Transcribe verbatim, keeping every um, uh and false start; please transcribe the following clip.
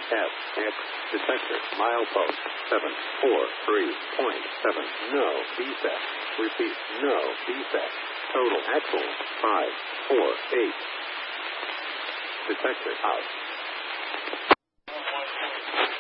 F X. Detector. Milepost. seven four three point seven. No defect. Repeat. No defect. Total axle. five four eight. Detector out.